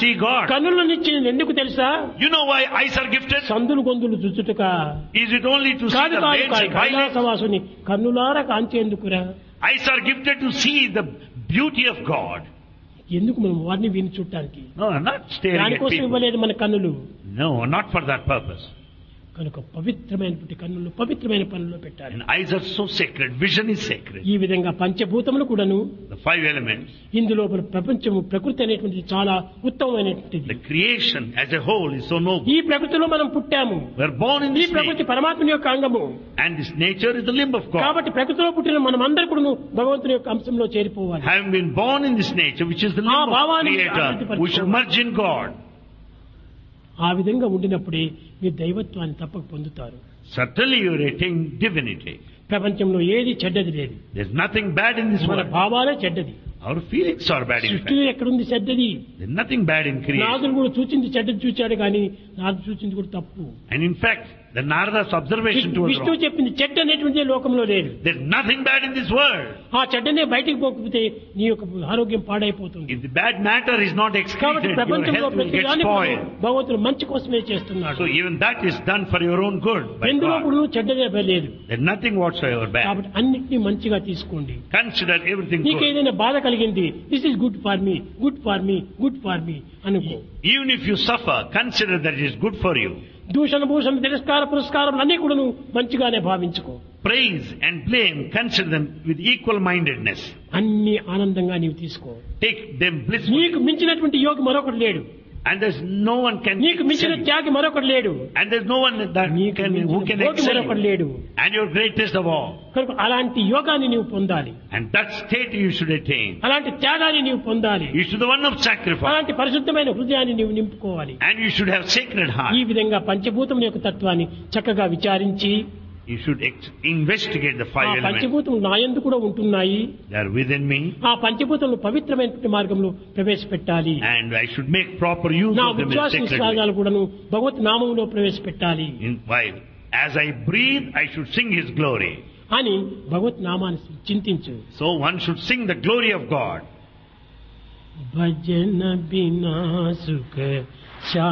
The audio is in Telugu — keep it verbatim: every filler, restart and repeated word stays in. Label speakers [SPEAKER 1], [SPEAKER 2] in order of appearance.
[SPEAKER 1] see God.
[SPEAKER 2] కన్నులనిచ్చి ఎందుకు తెలుసా?
[SPEAKER 1] You know why eyes are gifted?
[SPEAKER 2] సందులు గొంతులు చుచ్చుటక.
[SPEAKER 1] Is it only to see
[SPEAKER 2] కాదు
[SPEAKER 1] the
[SPEAKER 2] కాదు
[SPEAKER 1] veins and violets?
[SPEAKER 2] కైలాసవాసుని కన్నులార కాంచేందుకురా.
[SPEAKER 1] Eyes are gifted to see the beauty of God.
[SPEAKER 2] ఎందుకు మనం వారిని విని చూడటానికి?
[SPEAKER 1] No, not staring at
[SPEAKER 2] దానికోసం
[SPEAKER 1] people.
[SPEAKER 2] ఇవ్వలేదు మన కన్నులు.
[SPEAKER 1] No, not for that purpose.
[SPEAKER 2] కనుక పవిత్రమైనటువంటి కన్నులు పవిత్రమైన పనుల్లో పెట్టాలి.
[SPEAKER 1] And eyes are so sacred. Vision is sacred.
[SPEAKER 2] ఈ విధంగా పంచభూతములు కూడాను
[SPEAKER 1] The five elements.
[SPEAKER 2] ఇందులో ప్రపంచము ప్రకృతి అనేటువంటిది చాలా ఉత్తమమైనటువంటిది.
[SPEAKER 1] The creation as a whole is so noble.
[SPEAKER 2] ఈ ప్రకృతిలో మనం పుట్టాము.
[SPEAKER 1] We are born in
[SPEAKER 2] ఈ
[SPEAKER 1] this
[SPEAKER 2] ప్రకృతి
[SPEAKER 1] nature.
[SPEAKER 2] పరమాత్మ యొక్క అంగము.
[SPEAKER 1] And this nature is the limb of God.
[SPEAKER 2] కాబట్టి ప్రకృతిలో పుట్టిన మనం అందరూ కూడాను భగవంతుని యొక్క అంశంలో చేరిపోవాలి.
[SPEAKER 1] Having been born in this nature, which is the
[SPEAKER 2] ఆ
[SPEAKER 1] limb of
[SPEAKER 2] భావాన్ని
[SPEAKER 1] Creator, we should merge in God.
[SPEAKER 2] ఆ విధంగా ఉండినప్పుడే మీరు దైవత్వాన్ని తప్పక పొందుతారు.
[SPEAKER 1] Certainly you will attain divinity.
[SPEAKER 2] ప్రపంచంలో ఏది చెడ్డది లేదు.
[SPEAKER 1] There's nothing bad in this
[SPEAKER 2] మన
[SPEAKER 1] world.
[SPEAKER 2] భావాలే చెడ్డది.
[SPEAKER 1] Our feelings are bad in fact.
[SPEAKER 2] సృష్టిలో ఎక్కడుంది చెడ్డది?
[SPEAKER 1] There's nothing bad in creation.
[SPEAKER 2] నాదులు కూడా చూచింది చెడ్డది చూచాడు కానీ నాదు చూచింది కూడా తప్పు.
[SPEAKER 1] And in fact, the Narada's observation to us
[SPEAKER 2] విష్ణువు
[SPEAKER 1] wrong.
[SPEAKER 2] చెప్పింది చెడ్డ అనేటువంటిది లోకంలో లేదు.
[SPEAKER 1] There's nothing bad in this world.
[SPEAKER 2] ఆ చెడ్డనే బయటికి పోకపోతే నీ యొక్క ఆరోగ్యం పాడైపోతుంది.
[SPEAKER 1] If the bad matter is not
[SPEAKER 2] కాబట్టి
[SPEAKER 1] excreted, your
[SPEAKER 2] ప్రపంచంలో
[SPEAKER 1] health will
[SPEAKER 2] ప్రతి
[SPEAKER 1] get
[SPEAKER 2] దాన్ని
[SPEAKER 1] spoiled.
[SPEAKER 2] భగవంతుడు మంచి కోసమే చేస్తున్నాడు.
[SPEAKER 1] So even that is done for your own good by
[SPEAKER 2] ఎందులో
[SPEAKER 1] God.
[SPEAKER 2] కూడా చెడ్డదే లేదు.
[SPEAKER 1] There's nothing whatsoever bad.
[SPEAKER 2] కాబట్టి అన్నిటినీ మంచిగా తీసుకోండి.
[SPEAKER 1] Consider everything
[SPEAKER 2] నీకు
[SPEAKER 1] good.
[SPEAKER 2] ఏదైనా బాధ కలిగింది, this is good for me, good for me, good for me అనుకో.
[SPEAKER 1] Even if you suffer, consider that it is good for you.
[SPEAKER 2] దూషణ భూషణ తిరస్కార పురస్కారం అన్ని కూడా నువ్వు మంచిగానే భావించుకో.
[SPEAKER 1] Praise and blame, consider them with equal mindedness.
[SPEAKER 2] అన్ని ఆనందంగా నీవు తీసుకో.
[SPEAKER 1] Take them blissfully.
[SPEAKER 2] నీకు మించినటువంటి యోగి మరొకటి లేడు.
[SPEAKER 1] And there's no one can
[SPEAKER 2] నీకు మించిన
[SPEAKER 1] excel.
[SPEAKER 2] త్యాగి మరొకటి లేడు.
[SPEAKER 1] And there's no one that
[SPEAKER 2] నీకు
[SPEAKER 1] can, who can
[SPEAKER 2] మించిన
[SPEAKER 1] excel
[SPEAKER 2] మరొకటి
[SPEAKER 1] you.
[SPEAKER 2] లేడు.
[SPEAKER 1] And you're greatest of all.
[SPEAKER 2] కనుక అలాంటి యోగాన్ని నీవు పొందాలి.
[SPEAKER 1] And that state you should attain.
[SPEAKER 2] అలాంటి త్యాగాన్ని నీవు పొందాలి.
[SPEAKER 1] You should be the one of sacrifice.
[SPEAKER 2] అలాంటి పరిశుద్ధమైన హృదయాన్ని నీవు నింపుకోవాలి.
[SPEAKER 1] And you should have sacred
[SPEAKER 2] ఈ
[SPEAKER 1] heart.
[SPEAKER 2] విధంగా పంచభూతముల యొక్క తత్వాన్ని చక్కగా విచారించి
[SPEAKER 1] You should ex- investigate the
[SPEAKER 2] ఆ
[SPEAKER 1] five elements.
[SPEAKER 2] పంచభూతములు నా యందు కూడా ఉంటున్నాయి.
[SPEAKER 1] They are within me.
[SPEAKER 2] ఆ పంచభూతములు పవిత్రమైనటువంటి మార్గంలో ప్రవేశపెట్టాలి.
[SPEAKER 1] And I should make proper use
[SPEAKER 2] నా
[SPEAKER 1] of them in
[SPEAKER 2] విశ్వాస
[SPEAKER 1] sacred way.
[SPEAKER 2] విశ్వాసాలు కూడాను భగవత్ నామంలో ప్రవేశపెట్టాలి
[SPEAKER 1] In while as I breathe, I should sing His glory.
[SPEAKER 2] అని భగవత్ నామాన్ని చింతించు.
[SPEAKER 1] So one should sing the glory of God.
[SPEAKER 2] భజన బినా సుఖ